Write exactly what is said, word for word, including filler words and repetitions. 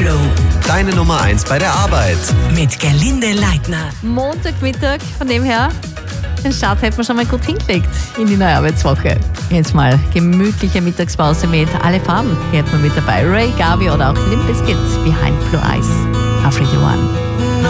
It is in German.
Flow. Deine Nummer eins bei der Arbeit. Mit Gerlinde Leitner. Montagmittag, von dem her, den Start hätten wir schon mal gut hingelegt in die neue Arbeitswoche. Jetzt mal gemütliche Mittagspause mit Alle Farben. Hier hat man mit dabei Ray, Gabi oder auch Limp Bizkit, Behind Blue Eyes auf Radio One.